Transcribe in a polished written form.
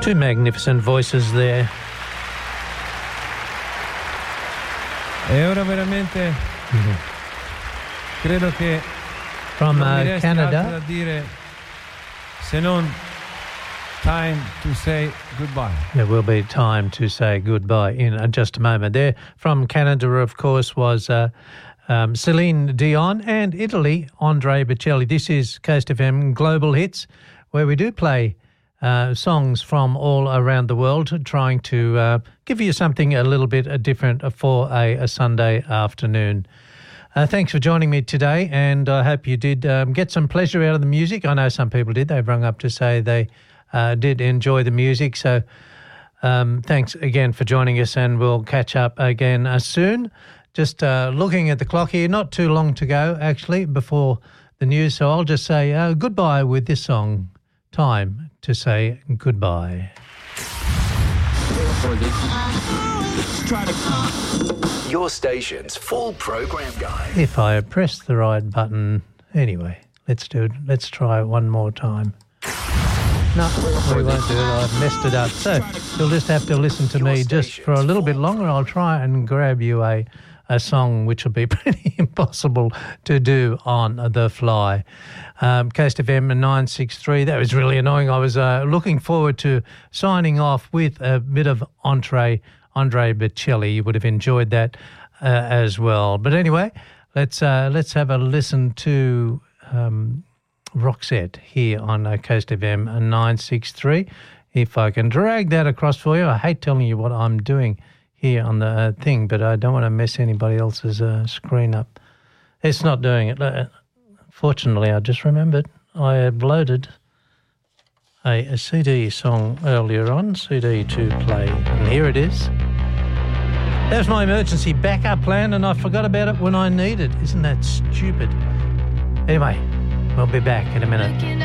Two magnificent voices there. E ora veramente credo che from non mi resti Canada. altro da dire se non time to say goodbye. There will be time to say goodbye in just a moment. There from Canada, of course, was Celine Dion, and Italy, Andrea Bocelli. This is Coast FM Global Hits, where we do play songs from all around the world, trying to give you something a little bit different for a Sunday afternoon. Thanks for joining me today, and I hope you did get some pleasure out of the music. I know some people did. They've rung up to say they did enjoy the music. So thanks again for joining us, and we'll catch up again soon. Just looking at the clock here, not too long to go, actually, before the news. So I'll just say goodbye with this song, Time to Say Goodbye. Your station's full program guide. If I press the right button. Anyway, let's do it. Let's try it one more time. No, we won't do it. I've messed it up. So you'll just have to listen to me just for a little bit longer. I'll try and grab you a song which will be pretty impossible to do on the fly. Coast FM 963. That was really annoying. I was looking forward to signing off with a bit of Andrea Bocelli. You would have enjoyed that as well. But anyway, let's have a listen to Roxette here on Coast FM 963. If I can drag that across for you. I hate telling you what I'm doing here on the thing, but I don't want to mess anybody else's screen up. It's not doing it. Fortunately, I just remembered I had loaded a CD song earlier on, CD to play, and here it is. That was my emergency backup plan, and I forgot about it when I need it. Isn't that stupid? Anyway, we'll be back in a minute.